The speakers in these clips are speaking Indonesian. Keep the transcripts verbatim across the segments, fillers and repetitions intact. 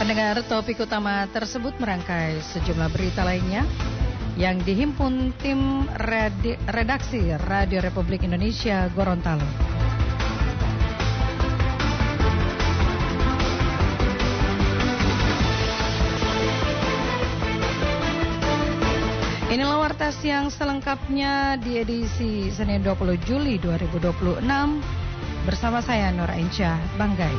Pendengar, topik utama tersebut merangkai sejumlah berita lainnya yang dihimpun tim redaksi Radio Republik Indonesia Gorontalo. Inilah warta siang selengkapnya di edisi Senin dua puluh Juli dua ribu dua puluh enam bersama saya Nur Ainsyah Banggai.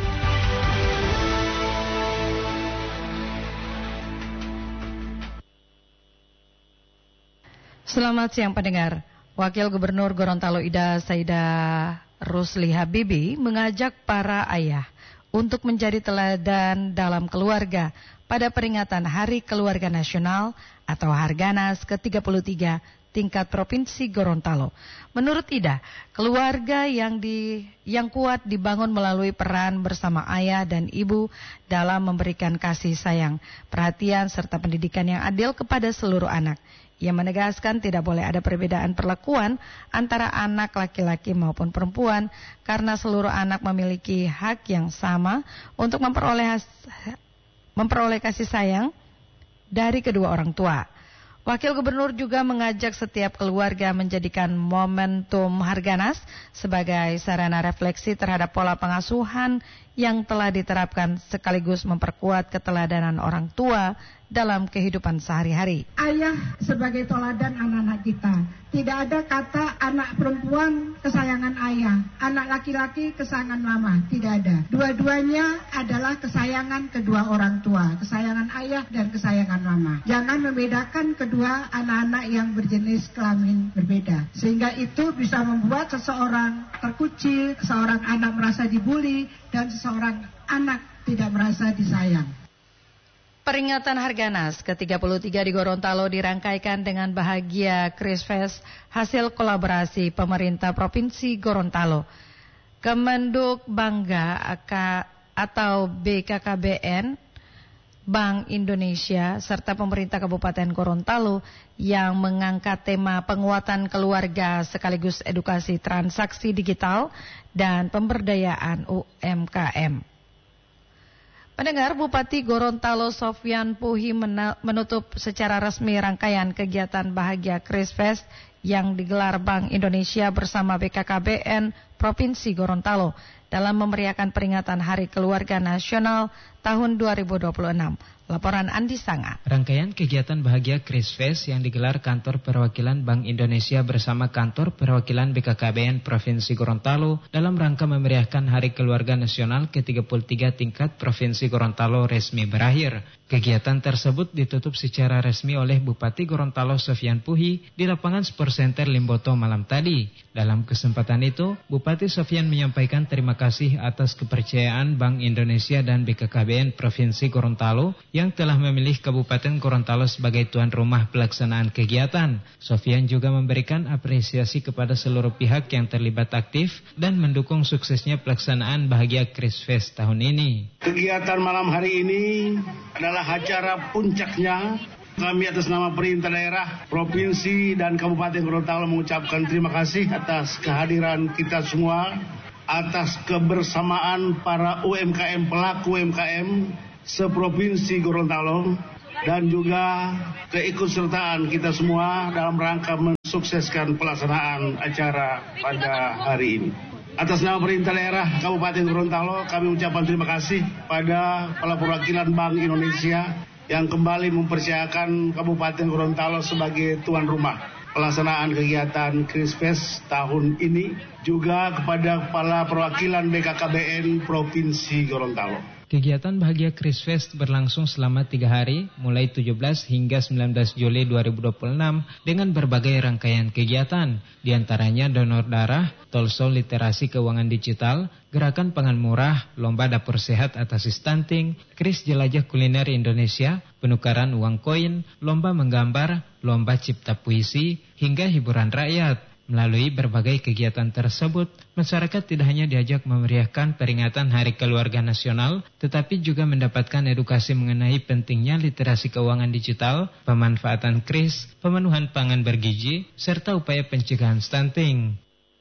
Selamat siang pendengar. Wakil Gubernur Gorontalo Ida Saida Rusli Habibi mengajak para ayah untuk menjadi teladan dalam keluarga pada peringatan Hari Keluarga Nasional atau Harganas ke tiga puluh tiga tingkat Provinsi Gorontalo. Menurut Ida, keluarga yang di yang kuat dibangun melalui peran bersama ayah dan ibu dalam memberikan kasih sayang, perhatian serta pendidikan yang adil kepada seluruh anak. Ia menegaskan tidak boleh ada perbedaan perlakuan antara anak laki-laki maupun perempuan karena seluruh anak memiliki hak yang sama untuk memperoleh memperoleh kasih sayang dari kedua orang tua. Wakil Gubernur juga mengajak setiap keluarga menjadikan momentum Harganas sebagai sarana refleksi terhadap pola pengasuhan yang telah diterapkan sekaligus memperkuat keteladanan orang tua dalam kehidupan sehari-hari. Ayah sebagai teladan anak-anak kita. Tidak ada kata anak perempuan kesayangan ayah, anak laki-laki kesayangan mama. Tidak ada. Dua-duanya adalah kesayangan kedua orang tua, kesayangan ayah dan kesayangan mama. Jangan membedakan kedua anak-anak yang berjenis kelamin berbeda. Sehingga itu bisa membuat seseorang terkucil, seorang anak merasa dibully, dan seseorang anak tidak merasa disayang. Peringatan Harganas ke tiga puluh tiga di Gorontalo dirangkaikan dengan bahagia Krisfest hasil kolaborasi pemerintah Provinsi Gorontalo, Kemenduk Bangga atau B K K B N, Bank Indonesia, serta pemerintah Kabupaten Gorontalo yang mengangkat tema penguatan keluarga sekaligus edukasi transaksi digital dan pemberdayaan U M K M. Pendengar, Bupati Gorontalo Sofyan Puhi menutup secara resmi rangkaian kegiatan Bahagia Krisfest yang digelar Bank Indonesia bersama B K K B N Provinsi Gorontalo dalam memeriahkan peringatan Hari Keluarga Nasional tahun dua ribu dua puluh enam. Laporan Andi Sanga. Rangkaian kegiatan Bahagia Krisfest yang digelar Kantor Perwakilan Bank Indonesia bersama Kantor Perwakilan B K K B N Provinsi Gorontalo dalam rangka memeriahkan Hari Keluarga Nasional ke tiga puluh tiga tingkat Provinsi Gorontalo resmi berakhir. Kegiatan tersebut ditutup secara resmi oleh Bupati Gorontalo Sofyan Puhi di lapangan Sport Center Limboto malam tadi. Dalam kesempatan itu, Bupati Sofyan menyampaikan terima kasih atas kepercayaan Bank Indonesia dan B K K B N Provinsi Gorontalo yang telah memilih Kabupaten Gorontalo sebagai tuan rumah pelaksanaan kegiatan. Sofyan juga memberikan apresiasi kepada seluruh pihak yang terlibat aktif dan mendukung suksesnya pelaksanaan Bahagia Krisfest tahun ini. Kegiatan malam hari ini adalah acara puncaknya. Kami atas nama Perintah Daerah, Provinsi, dan Kabupaten Gorontalo mengucapkan terima kasih atas kehadiran kita semua, atas kebersamaan para U M K M, pelaku U M K M, seprovinsi Gorontalo, dan juga keikutsertaan kita semua dalam rangka mensukseskan pelaksanaan acara pada hari ini. Atas nama Perintah Daerah Kabupaten Gorontalo, kami ucapkan terima kasih pada kepala perwakilan Bank Indonesia yang kembali mempercayakan Kabupaten Gorontalo sebagai tuan rumah pelaksanaan kegiatan Krisfest tahun ini, juga kepada kepala perwakilan B K K B N Provinsi Gorontalo. Kegiatan Bahagia Krisfest berlangsung selama tiga hari, mulai tujuh belas hingga sembilan belas Juli dua ribu dua puluh enam dengan berbagai rangkaian kegiatan, diantaranya donor darah, talkshow literasi keuangan digital, gerakan pangan murah, lomba dapur sehat atasi stunting, kris jelajah kuliner Indonesia, penukaran uang koin, lomba menggambar, lomba cipta puisi, hingga hiburan rakyat. Melalui berbagai kegiatan tersebut, masyarakat tidak hanya diajak memeriahkan peringatan Hari Keluarga Nasional, tetapi juga mendapatkan edukasi mengenai pentingnya literasi keuangan digital, pemanfaatan kris, pemenuhan pangan bergizi, serta upaya pencegahan stunting.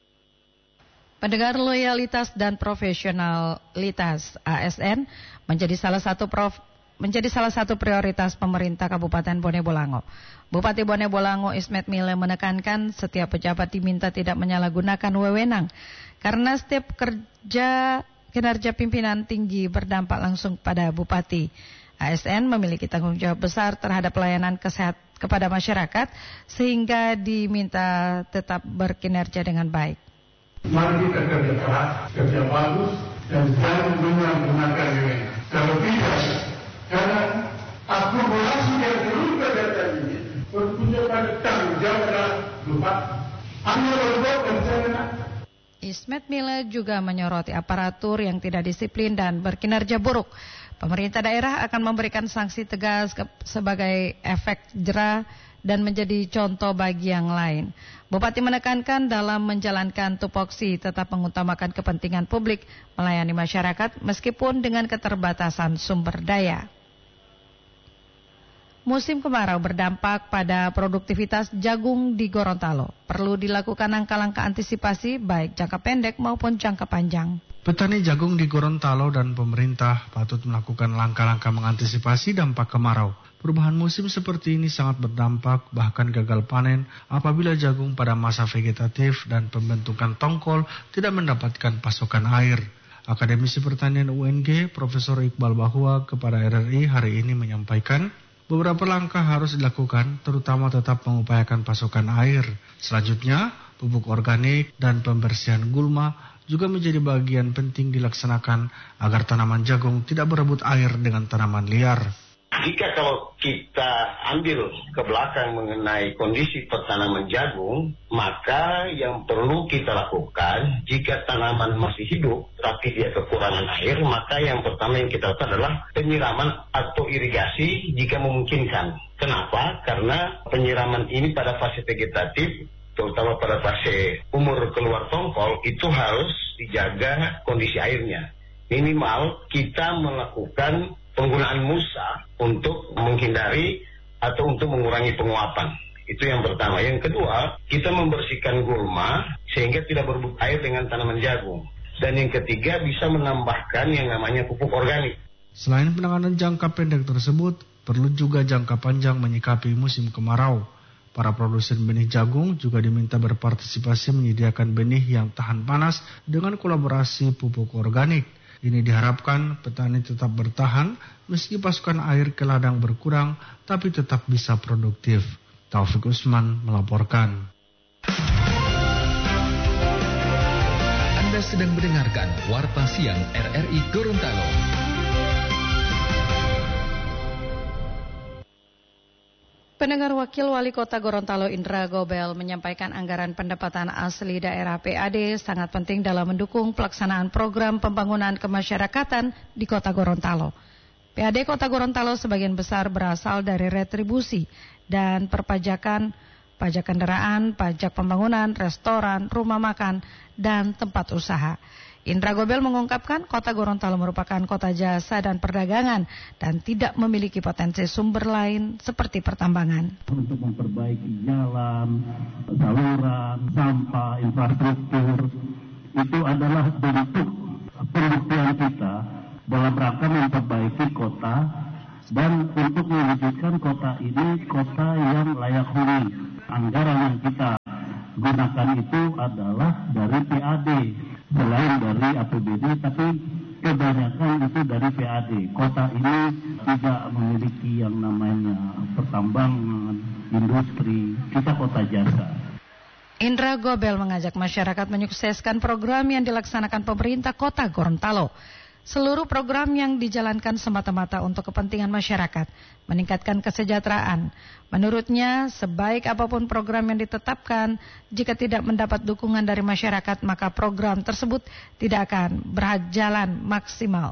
Pendengar, loyalitas dan profesionalitas A S N menjadi salah satu prof menjadi salah satu prioritas pemerintah Kabupaten Bone Bolango. Bupati Bone Bolango Ismet Mile menekankan setiap pejabat diminta tidak menyalahgunakan wewenang karena setiap kerja kinerja pimpinan tinggi berdampak langsung pada bupati. A S N memiliki tanggung jawab besar terhadap pelayanan kesehatan kepada masyarakat sehingga diminta tetap berkinerja dengan baik. Mari kita kerja keras, kerja bagus, dan jangan menyalahgunakan wewenang. Kalau tidak, karena akumulasi yang seluruh kegiatan ini berpunya pada tanggung jawab bupati. Hanya berbuat bencana. Ismet Mile juga menyoroti aparatur yang tidak disiplin dan berkinerja buruk. Pemerintah daerah akan memberikan sanksi tegas ke, sebagai efek jera dan menjadi contoh bagi yang lain. Bupati menekankan dalam menjalankan tupoksi tetap mengutamakan kepentingan publik, melayani masyarakat meskipun dengan keterbatasan sumber daya. Musim kemarau berdampak pada produktivitas jagung di Gorontalo. Perlu dilakukan langkah-langkah antisipasi baik jangka pendek maupun jangka panjang. Petani jagung di Gorontalo dan pemerintah patut melakukan langkah-langkah mengantisipasi dampak kemarau. Perubahan musim seperti ini sangat berdampak bahkan gagal panen apabila jagung pada masa vegetatif dan pembentukan tongkol tidak mendapatkan pasokan air. Akademisi Pertanian U N G Profesor Iqbal Bahwa kepada R R I hari ini menyampaikan beberapa langkah harus dilakukan, terutama tetap mengupayakan pasokan air. Selanjutnya, pupuk organik dan pembersihan gulma juga menjadi bagian penting dilaksanakan agar tanaman jagung tidak berebut air dengan tanaman liar. Jika kalau kita ambil ke belakang mengenai kondisi pertanaman jagung, maka yang perlu kita lakukan jika tanaman masih hidup tapi dia kekurangan air, maka yang pertama yang kita lakukan adalah penyiraman atau irigasi jika memungkinkan. Kenapa? Karena penyiraman ini pada fase vegetatif, terutama pada fase umur keluar tongkol, itu harus dijaga kondisi airnya. Minimal kita melakukan penggunaan musa untuk menghindari atau untuk mengurangi penguapan. Itu yang pertama. Yang kedua, kita membersihkan gulma sehingga tidak berebut air dengan tanaman jagung. Dan yang ketiga, bisa menambahkan yang namanya pupuk organik. Selain penanganan jangka pendek tersebut, perlu juga jangka panjang menyikapi musim kemarau. Para produsen benih jagung juga diminta berpartisipasi menyediakan benih yang tahan panas dengan kolaborasi pupuk organik. Ini diharapkan petani tetap bertahan meski pasokan air ke ladang berkurang tapi tetap bisa produktif. Taufik Usman melaporkan. Anda sedang mendengarkan Warta Siang R R I Gorontalo. Pendengar, Wakil Wali Kota Gorontalo Indra Gobel menyampaikan anggaran pendapatan asli daerah P A D sangat penting dalam mendukung pelaksanaan program pembangunan kemasyarakatan di Kota Gorontalo. P A D Kota Gorontalo sebagian besar berasal dari retribusi dan perpajakan, pajak kendaraan, pajak pembangunan, restoran, rumah makan, dan tempat usaha. Indra Gobel mengungkapkan kota Gorontalo merupakan kota jasa dan perdagangan dan tidak memiliki potensi sumber lain seperti pertambangan. Untuk memperbaiki jalan, saluran, sampah, infrastruktur, itu adalah bentuk pembuktian kita dalam rangka memperbaiki kota dan untuk mewujudkan kota ini kota yang layak huni. Anggaran yang kita gunakan itu adalah dari P A D. Selain dari A P B D, tapi kebanyakan itu dari P A D. Kota ini tidak memiliki yang namanya pertambangan, industri, kita kota jasa. Indra Gobel mengajak masyarakat menyukseskan program yang dilaksanakan pemerintah Kota Gorontalo. Seluruh program yang dijalankan semata-mata untuk kepentingan masyarakat, meningkatkan kesejahteraan. Menurutnya, sebaik apapun program yang ditetapkan, jika tidak mendapat dukungan dari masyarakat, maka program tersebut tidak akan berjalan maksimal.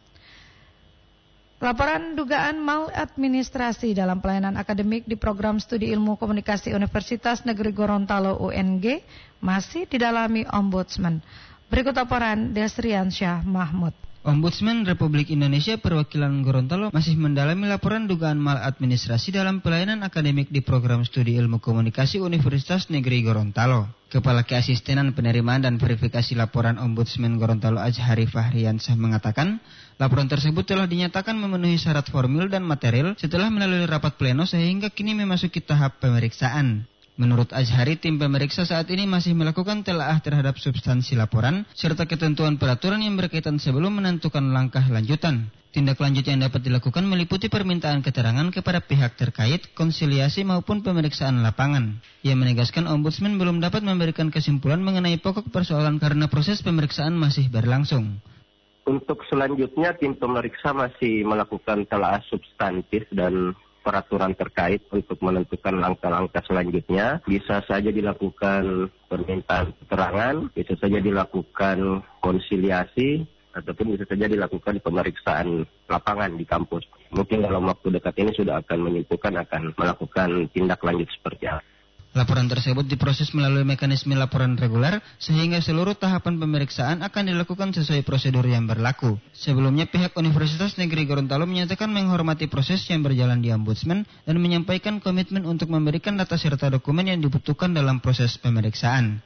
Laporan dugaan maladministrasi dalam pelayanan akademik di program studi ilmu komunikasi Universitas Negeri Gorontalo U N G masih didalami Ombudsman. Berikut laporan Desrian Syah Mahmud. Ombudsman Republik Indonesia Perwakilan Gorontalo masih mendalami laporan dugaan maladministrasi dalam pelayanan akademik di program studi ilmu komunikasi Universitas Negeri Gorontalo. Kepala Keasistenan Penerimaan dan Verifikasi Laporan Ombudsman Gorontalo Azhari Fahriansah mengatakan, laporan tersebut telah dinyatakan memenuhi syarat formil dan material setelah melalui rapat pleno sehingga kini memasuki tahap pemeriksaan. Menurut Azhari, tim pemeriksa saat ini masih melakukan telaah terhadap substansi laporan serta ketentuan peraturan yang berkaitan sebelum menentukan langkah lanjutan. Tindak lanjut yang dapat dilakukan meliputi permintaan keterangan kepada pihak terkait, konsiliasi maupun pemeriksaan lapangan. Ia menegaskan Ombudsman belum dapat memberikan kesimpulan mengenai pokok persoalan karena proses pemeriksaan masih berlangsung. Untuk selanjutnya, tim pemeriksa masih melakukan telaah substantif dan peraturan terkait untuk menentukan langkah-langkah selanjutnya. Bisa saja dilakukan permintaan keterangan, bisa saja dilakukan konsiliasi, ataupun bisa saja dilakukan pemeriksaan lapangan di kampus. Mungkin dalam waktu dekat ini sudah akan menyimpulkan akan melakukan tindak lanjut seperti apa. Laporan tersebut diproses melalui mekanisme laporan reguler sehingga seluruh tahapan pemeriksaan akan dilakukan sesuai prosedur yang berlaku. Sebelumnya pihak Universitas Negeri Gorontalo menyatakan menghormati proses yang berjalan di Ombudsman dan menyampaikan komitmen untuk memberikan data serta dokumen yang dibutuhkan dalam proses pemeriksaan.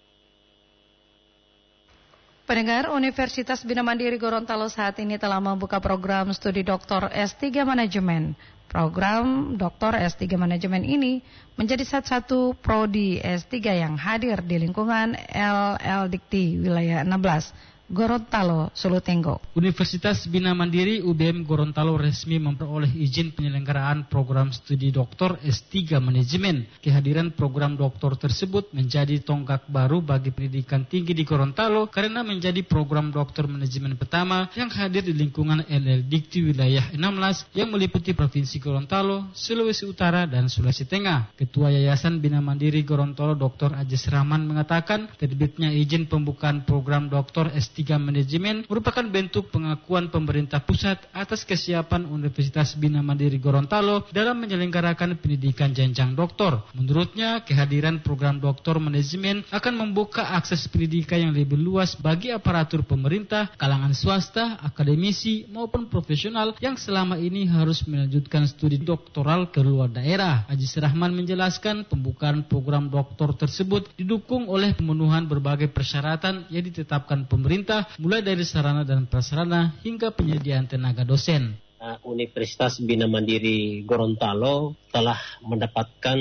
Pendengar, Universitas Bina Mandiri Gorontalo saat ini telah membuka program studi doktor S tiga Manajemen. Program doktor S tiga Manajemen ini menjadi salah satu prodi S tiga yang hadir di lingkungan L L Dikti Wilayah enam belas, Gorontalo, Sulutenggo. Universitas Bina Mandiri U B M Gorontalo resmi memperoleh izin penyelenggaraan program studi doktor S tiga Manajemen. Kehadiran program doktor tersebut menjadi tonggak baru bagi pendidikan tinggi di Gorontalo karena menjadi program doktor manajemen pertama yang hadir di lingkungan L L Dikti Wilayah enam belas yang meliputi Provinsi Gorontalo, Sulawesi Utara, dan Sulawesi Tengah. Ketua Yayasan Bina Mandiri Gorontalo Doktor Ajis Rahman mengatakan terbitnya izin pembukaan program doktor S tiga Manajemen merupakan bentuk pengakuan pemerintah pusat atas kesiapan Universitas Bina Mandiri Gorontalo dalam menyelenggarakan pendidikan jenjang doktor. Menurutnya, kehadiran program doktor manajemen akan membuka akses pendidikan yang lebih luas bagi aparatur pemerintah, kalangan swasta, akademisi maupun profesional yang selama ini harus melanjutkan studi doktoral ke luar daerah. Ajis Rahman menjelaskan pembukaan program doktor tersebut didukung oleh pemenuhan berbagai persyaratan yang ditetapkan pemerintah, mulai dari sarana dan prasarana hingga penyediaan tenaga dosen. Universitas Bina Mandiri Gorontalo telah mendapatkan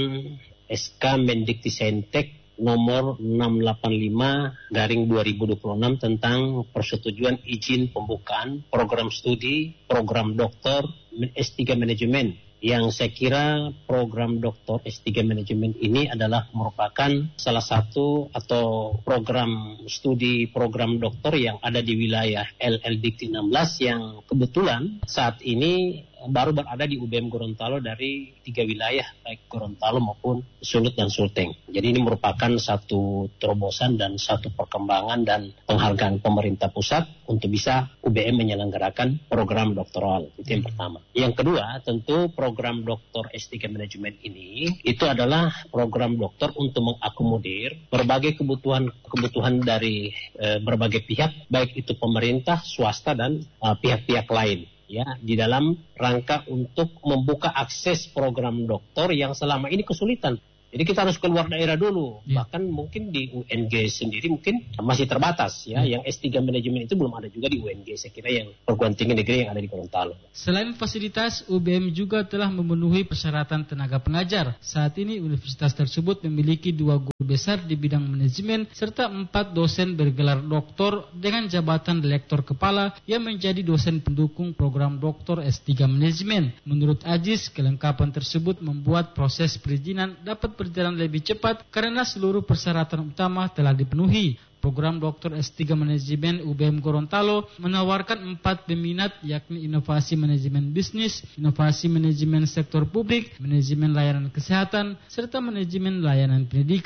S K Mendikti-Saintek nomor enam delapan lima garing dua ribu dua puluh enam tentang persetujuan izin pembukaan program studi program doktor S tiga Manajemen. Yang saya kira program doktor S tiga Manajemen ini adalah merupakan salah satu atau program studi program doktor yang ada di wilayah L L Dikti enam belas yang kebetulan saat ini baru berada di U B M Gorontalo dari tiga wilayah, baik Gorontalo maupun Sulut dan Sulteng. Jadi ini merupakan satu terobosan dan satu perkembangan dan penghargaan pemerintah pusat untuk bisa U B M menyelenggarakan program doktoral. Itu yang pertama. Yang kedua, tentu program doktor S tiga Manajemen ini itu adalah program doktor untuk mengakomodir berbagai kebutuhan-kebutuhan dari e, berbagai pihak, baik itu pemerintah, swasta, dan e, pihak-pihak lain. Ya, di dalam rangka untuk membuka akses program doktor yang selama ini kesulitan. Jadi kita harus keluar daerah dulu. Ya. Bahkan mungkin di U N G sendiri mungkin masih terbatas. Ya, ya. Yang S tiga Manajemen itu belum ada juga di U N G. Saya kira yang perguruan tinggi negeri yang ada di Gorontalo. Selain fasilitas, U B M juga telah memenuhi persyaratan tenaga pengajar. Saat ini universitas tersebut memiliki dua guru besar di bidang manajemen serta empat dosen bergelar doktor dengan jabatan lektor kepala yang menjadi dosen pendukung program doktor S tiga Manajemen. Menurut Ajis, kelengkapan tersebut membuat proses perizinan dapat berjalan lebih cepat karena seluruh persyaratan utama telah dipenuhi. Program doktor S tiga Manajemen U B M Gorontalo menawarkan empat peminat, yakni inovasi manajemen bisnis, inovasi manajemen sektor publik, manajemen layanan kesehatan, serta manajemen layanan pendidikan.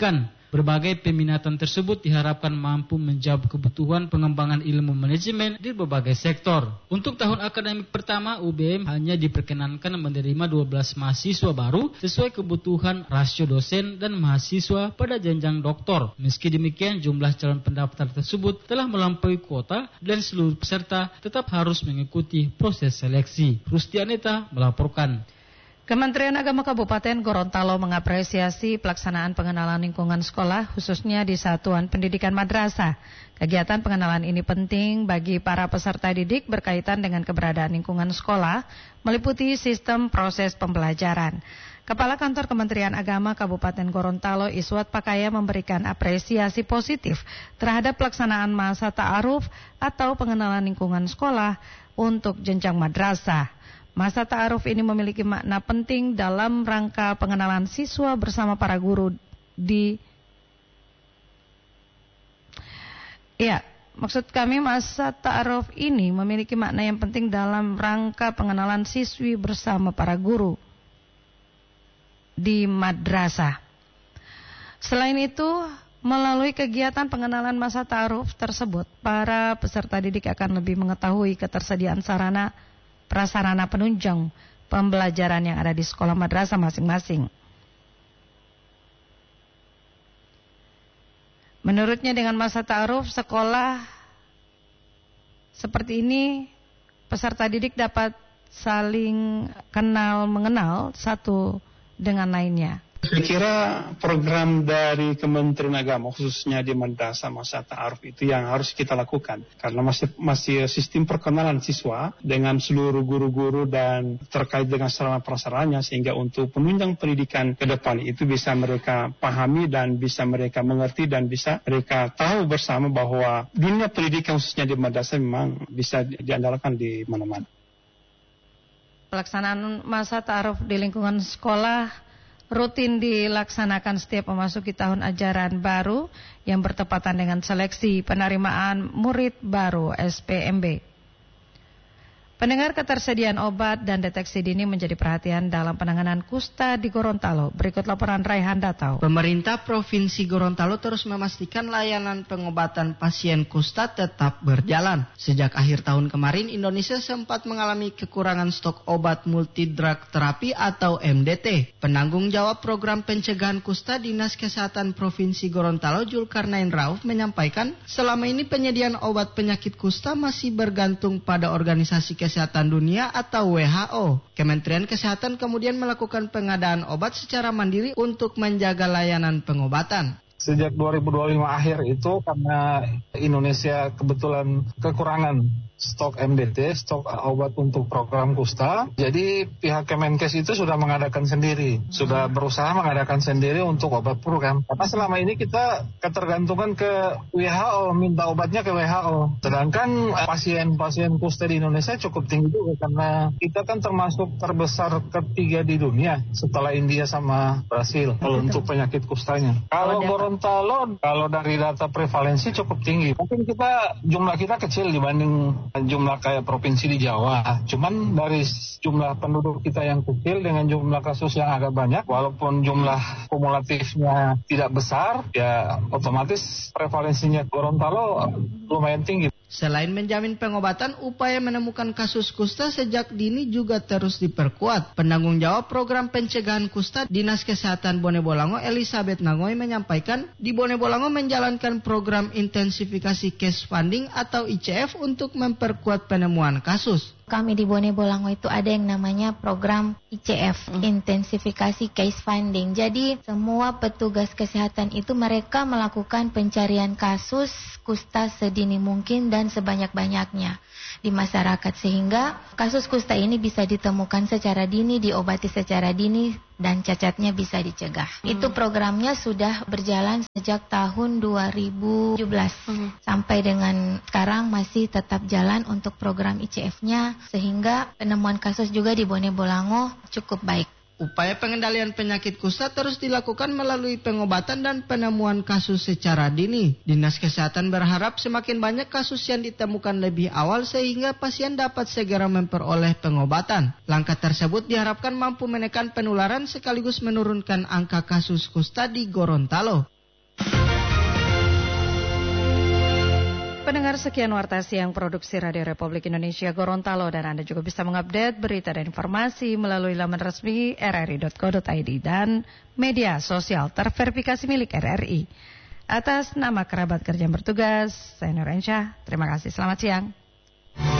Berbagai peminatan tersebut diharapkan mampu menjawab kebutuhan pengembangan ilmu manajemen di berbagai sektor. Untuk tahun akademik pertama, U B M hanya diperkenankan menerima dua belas mahasiswa baru sesuai kebutuhan rasio dosen dan mahasiswa pada jenjang doktor. Meski demikian, jumlah calon pendaftar tersebut telah melampaui kuota dan seluruh peserta tetap harus mengikuti proses seleksi. Rustianeta melaporkan. Kementerian Agama Kabupaten Gorontalo mengapresiasi pelaksanaan pengenalan lingkungan sekolah khususnya di Satuan Pendidikan Madrasah. Kegiatan pengenalan ini penting bagi para peserta didik berkaitan dengan keberadaan lingkungan sekolah, meliputi sistem proses pembelajaran. Kepala Kantor Kementerian Agama Kabupaten Gorontalo Iswat Pakaya memberikan apresiasi positif terhadap pelaksanaan masa ta'aruf atau pengenalan lingkungan sekolah untuk jenjang madrasah. Masa ta'aruf ini memiliki makna penting dalam rangka pengenalan siswa bersama para guru di... Ya, maksud kami masa ta'aruf ini memiliki makna yang penting dalam rangka pengenalan siswi bersama para guru di madrasah. Selain itu, melalui kegiatan pengenalan masa ta'aruf tersebut, para peserta didik akan lebih mengetahui ketersediaan sarana prasarana penunjang pembelajaran yang ada di sekolah madrasah masing-masing. Menurutnya dengan masa ta'aruf sekolah seperti ini, peserta didik dapat saling kenal mengenal satu dengan lainnya. Saya kira program dari Kementerian Agama khususnya di madrasah masa ta'aruf itu yang harus kita lakukan karena masih masih sistem perkenalan siswa dengan seluruh guru-guru dan terkait dengan sarana prasarannya sehingga untuk penunjang pendidikan ke depan itu bisa mereka pahami dan bisa mereka mengerti dan bisa mereka tahu bersama bahwa dunia pendidikan khususnya di madrasah memang bisa diandalkan di mana-mana. Pelaksanaan masa ta'aruf di lingkungan sekolah rutin dilaksanakan setiap memasuki tahun ajaran baru yang bertepatan dengan seleksi penerimaan murid baru S P M B. Pendengar, ketersediaan obat dan deteksi dini menjadi perhatian dalam penanganan kusta di Gorontalo. Berikut laporan Raihan Datau. Pemerintah Provinsi Gorontalo terus memastikan layanan pengobatan pasien kusta tetap berjalan. Sejak akhir tahun kemarin, Indonesia sempat mengalami kekurangan stok obat multidrug terapi atau M D T. Penanggung jawab program pencegahan kusta Dinas Kesehatan Provinsi Gorontalo, Julkarnain Rauf, menyampaikan selama ini penyediaan obat penyakit kusta masih bergantung pada organisasi kesehatan Kesehatan Dunia atau W H O. Kementerian Kesehatan kemudian melakukan pengadaan obat secara mandiri untuk menjaga layanan pengobatan. Sejak dua ribu dua puluh lima akhir itu karena Indonesia kebetulan kekurangan stok M D T, stok obat untuk program kusta. Jadi pihak Kemenkes itu sudah mengadakan sendiri, sudah berusaha mengadakan sendiri untuk obat program. Karena selama ini kita ketergantungan ke W H O, minta obatnya ke W H O. Sedangkan pasien-pasien kusta di Indonesia cukup tinggi juga karena kita kan termasuk terbesar ketiga di dunia setelah India sama Brasil kalau untuk penyakit kustanya. Kalau Gorontalo, kalau dari data prevalensi cukup tinggi. Mungkin kita jumlah kita kecil dibanding jumlah kayak provinsi di Jawa. Cuman dari jumlah penduduk kita yang kecil dengan jumlah kasus yang agak banyak, walaupun jumlah kumulatifnya tidak besar, ya otomatis prevalensinya Gorontalo lumayan tinggi. Selain menjamin pengobatan, upaya menemukan kasus kusta sejak dini juga terus diperkuat. Penanggung jawab program pencegahan kusta Dinas Kesehatan Bone Bolango, Elizabeth Nangoy, menyampaikan di Bone Bolango menjalankan program intensifikasi case funding atau I C F untuk memperkuat penemuan kasus. Kami di Bone Bolango itu ada yang namanya program I C F, intensifikasi case finding. Jadi semua petugas kesehatan itu mereka melakukan pencarian kasus kusta sedini mungkin dan sebanyak-banyaknya di masyarakat sehingga kasus kusta ini bisa ditemukan secara dini, diobati secara dini dan cacatnya bisa dicegah. Hmm. Itu programnya sudah berjalan sejak tahun dua ribu tujuh belas hmm. sampai dengan sekarang masih tetap jalan untuk program I C F-nya sehingga penemuan kasus juga di Bone Bolango cukup baik. Upaya pengendalian penyakit kusta terus dilakukan melalui pengobatan dan penemuan kasus secara dini. Dinas Kesehatan berharap semakin banyak kasus yang ditemukan lebih awal sehingga pasien dapat segera memperoleh pengobatan. Langkah tersebut diharapkan mampu menekan penularan sekaligus menurunkan angka kasus kusta di Gorontalo. Pendengar, sekian Warta Siang Produksi Radio Republik Indonesia Gorontalo, dan Anda juga bisa mengupdate berita dan informasi melalui laman resmi r r i dot co dot i d dan media sosial terverifikasi milik R R I. Atas nama kerabat kerja yang bertugas, saya Nur Ensyah, terima kasih, selamat siang.